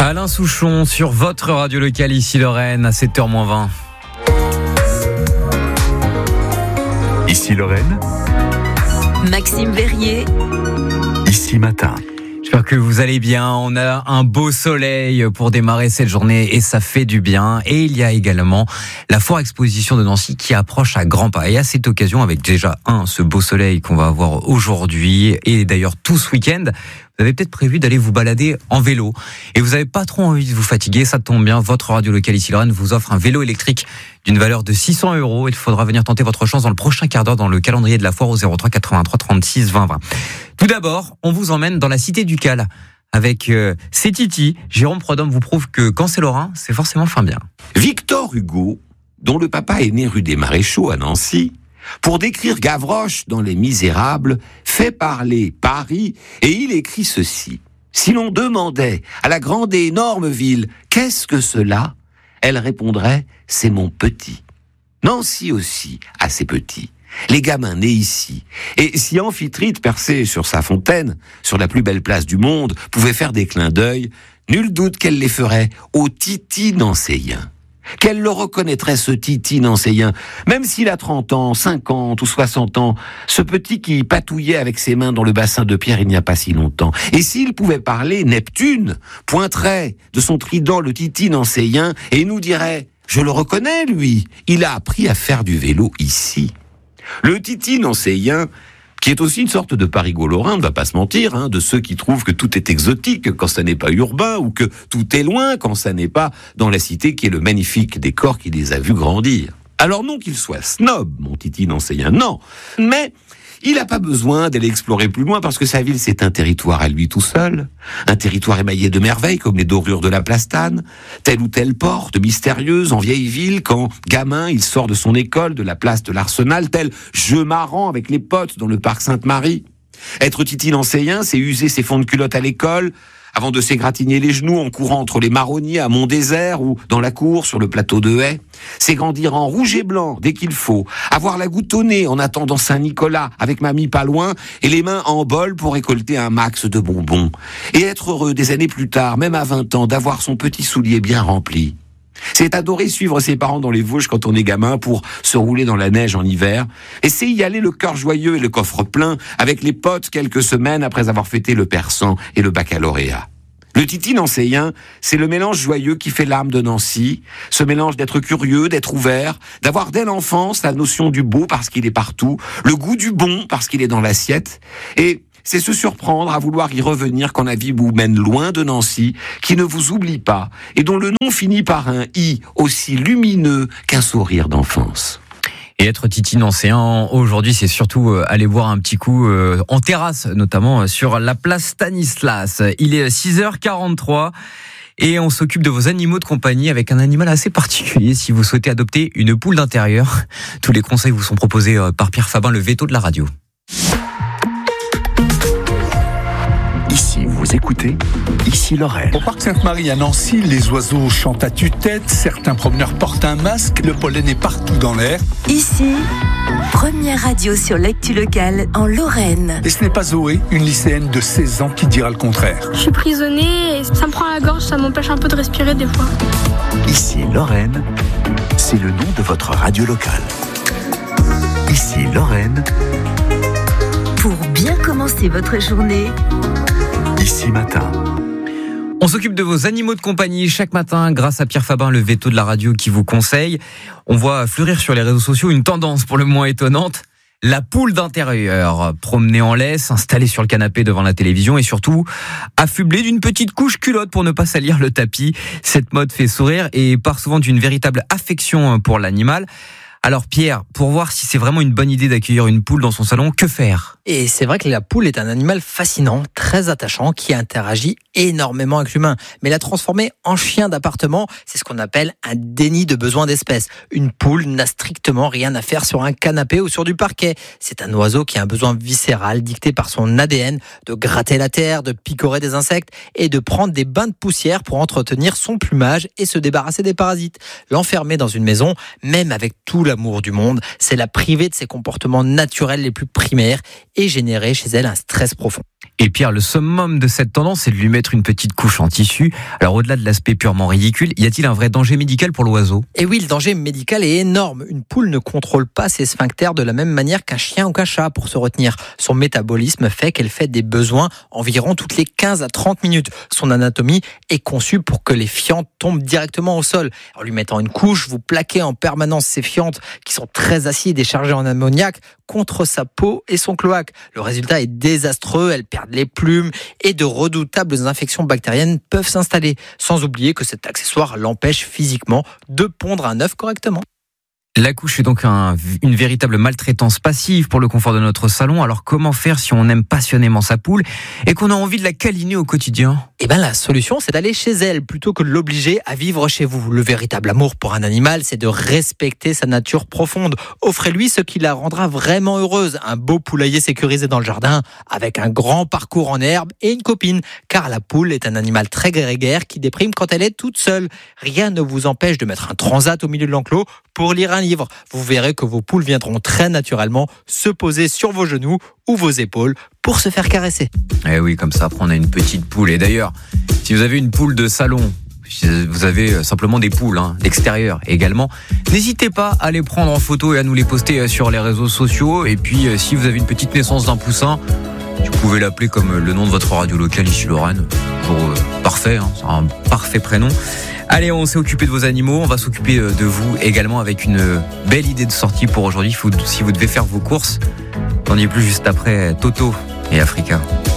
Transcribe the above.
Alain Souchon sur votre radio locale, ici Lorraine, à 7h-20. Ici Lorraine. Maxime Verrier. Ici Matin. J'espère que vous allez bien. On a un beau soleil pour démarrer cette journée et ça fait du bien. Et il y a également la foire exposition de Nancy qui approche à grands pas. Et à cette occasion, avec déjà ce beau soleil qu'on va avoir aujourd'hui et d'ailleurs tout ce week-end, vous avez peut-être prévu d'aller vous balader en vélo. Et vous n'avez pas trop envie de vous fatiguer, ça tombe bien. Votre radio locale ici Lorraine vous offre un vélo électrique d'une valeur de 600 €. Il faudra venir tenter votre chance dans le prochain quart d'heure dans le calendrier de la foire au 03 83 36 20 20. Tout d'abord, on vous emmène dans la cité du Cal avec c'est Titi. Jérôme Prodhomme vous prouve que quand c'est lorrain, c'est forcément fin bien. Victor Hugo, dont le papa est né rue des Maréchaux à Nancy, pour décrire Gavroche dans Les Misérables, fait parler Paris et il écrit ceci. Si l'on demandait à la grande et énorme ville « Qu'est-ce que cela ?», elle répondrait « C'est mon petit ». Nancy aussi a ses petits. Les gamins nés ici. Et si Amphitrite, percée sur sa fontaine, sur la plus belle place du monde, pouvait faire des clins d'œil, nul doute qu'elle les ferait au Titi nancéien. Qu'elle le reconnaîtrait, ce Titi nancéien, même s'il a 30 ans, 50 ou 60 ans, ce petit qui patouillait avec ses mains dans le bassin de pierre il n'y a pas si longtemps. Et s'il pouvait parler, Neptune pointerait de son trident le Titi nancéien et nous dirait « Je le reconnais, lui, il a appris à faire du vélo ici ». Le Titi nancéien, qui est aussi une sorte de Parigot-Lorrain, on ne va pas se mentir, de ceux qui trouvent que tout est exotique quand ça n'est pas urbain, ou que tout est loin quand ça n'est pas dans la cité qui est le magnifique décor qui les a vus grandir. Alors non qu'il soit snob, mon Titi nancéien, non, mais il n'a pas besoin d'aller explorer plus loin parce que sa ville, c'est un territoire à lui tout seul. Un territoire émaillé de merveilles comme les dorures de la Plastane. Telle ou telle porte mystérieuse en vieille ville quand, gamin, il sort de son école de la place de l'Arsenal, tel jeu marrant avec les potes dans le parc Sainte-Marie. Être Titi nancéien, c'est user ses fonds de culotte à l'école avant de s'égratigner les genoux en courant entre les marronniers à Mont-Désert ou dans la cour sur le plateau de Haye. C'est grandir en rouge et blanc dès qu'il faut, avoir la goutte au nez en attendant Saint-Nicolas avec mamie pas loin et les mains en bol pour récolter un max de bonbons. Et être heureux des années plus tard, même à 20 ans, d'avoir son petit soulier bien rempli. C'est adorer suivre ses parents dans les Vosges quand on est gamin pour se rouler dans la neige en hiver. Et c'est y aller le cœur joyeux et le coffre plein avec les potes quelques semaines après avoir fêté le persan et le baccalauréat. Le Titi nancéien, c'est le mélange joyeux qui fait l'âme de Nancy, ce mélange d'être curieux, d'être ouvert, d'avoir dès l'enfance la notion du beau parce qu'il est partout, le goût du bon parce qu'il est dans l'assiette, et c'est se surprendre à vouloir y revenir quand la vie vous mène loin de Nancy, qui ne vous oublie pas, et dont le nom finit par un « i » aussi lumineux qu'un sourire d'enfance. Et être Titi nancéen, aujourd'hui, c'est surtout aller boire un petit coup en terrasse, notamment sur la place Stanislas. Il est 6h43 et on s'occupe de vos animaux de compagnie avec un animal assez particulier. Si vous souhaitez adopter une poule d'intérieur, tous les conseils vous sont proposés par Pierre Fabin, le veto de la radio. Ici, vous écoutez Ici Lorraine. Au parc Sainte-Marie à Nancy, les oiseaux chantent à tue-tête, certains promeneurs portent un masque, le pollen est partout dans l'air. Ici, première radio sur l'actu locale en Lorraine. Et ce n'est pas Zoé, une lycéenne de 16 ans, qui dira le contraire. Je suis prisonnée et ça me prend la gorge, ça m'empêche un peu de respirer des fois. Ici Lorraine, c'est le nom de votre radio locale. Ici Lorraine. Pour bien commencer votre journée, Ici Matin. On s'occupe de vos animaux de compagnie chaque matin grâce à Pierre Fabin, le veto de la radio qui vous conseille. On voit fleurir sur les réseaux sociaux une tendance pour le moins étonnante. La poule d'intérieur, promenée en laisse, installée sur le canapé devant la télévision et surtout affublée d'une petite couche culotte pour ne pas salir le tapis. Cette mode fait sourire et part souvent d'une véritable affection pour l'animal. Alors Pierre, pour voir si c'est vraiment une bonne idée d'accueillir une poule dans son salon, que faire ? Et c'est vrai que la poule est un animal fascinant, très attachant, qui interagit énormément avec l'humain. Mais la transformer en chien d'appartement, c'est ce qu'on appelle un déni de besoin d'espèce. Une poule n'a strictement rien à faire sur un canapé ou sur du parquet. C'est un oiseau qui a un besoin viscéral, dicté par son ADN, de gratter la terre, de picorer des insectes et de prendre des bains de poussière pour entretenir son plumage et se débarrasser des parasites. L'enfermer dans une maison, même avec tout l'amour du monde, c'est la priver de ses comportements naturels les plus primaires et générer chez elle un stress profond. Et Pierre, le summum de cette tendance, c'est de lui mettre mettre une petite couche en tissu. Alors au-delà de l'aspect purement ridicule, y a-t-il un vrai danger médical pour l'oiseau ? Et oui, le danger médical est énorme. Une poule ne contrôle pas ses sphincters de la même manière qu'un chien ou qu'un chat pour se retenir. Son métabolisme fait qu'elle fait des besoins environ toutes les 15 à 30 minutes. Son anatomie est conçue pour que les fientes tombent directement au sol. En lui mettant une couche, vous plaquez en permanence ces fientes qui sont très acides et chargées en ammoniac contre sa peau et son cloaque. Le résultat est désastreux, elles perdent les plumes et de redoutables infections bactériennes peuvent s'installer. Sans oublier que cet accessoire l'empêche physiquement de pondre un œuf correctement. La couche est donc une véritable maltraitance passive pour le confort de notre salon. Alors comment faire si on aime passionnément sa poule et qu'on a envie de la câliner au quotidien ? Eh bien la solution, c'est d'aller chez elle plutôt que de l'obliger à vivre chez vous. Le véritable amour pour un animal, c'est de respecter sa nature profonde. Offrez-lui ce qui la rendra vraiment heureuse. Un beau poulailler sécurisé dans le jardin avec un grand parcours en herbe et une copine. Car la poule est un animal très grégaire qui déprime quand elle est toute seule. Rien ne vous empêche de mettre un transat au milieu de l'enclos pour lire un livre. Vous verrez que vos poules viendront très naturellement se poser sur vos genoux ou vos épaules pour se faire caresser. Eh oui, comme ça, après on a une petite poule. Et d'ailleurs, si vous avez une poule de salon, vous avez simplement des poules d'extérieur également, n'hésitez pas à les prendre en photo et à nous les poster sur les réseaux sociaux. Et puis, si vous avez une petite naissance d'un poussin, vous pouvez l'appeler comme le nom de votre radio locale ici Lorraine. Parfait, c'est un parfait prénom. Allez, on s'est occupé de vos animaux, on va s'occuper de vous également avec une belle idée de sortie pour aujourd'hui. Si vous devez faire vos courses, n'en dites plus juste après Toto et Africa.